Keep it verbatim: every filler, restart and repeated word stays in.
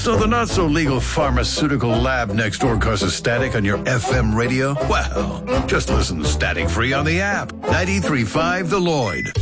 So the not-so-legal pharmaceutical lab next door causes static on your F M radio? Well, just listen static-free on the app. ninety-three point five The Lloyd.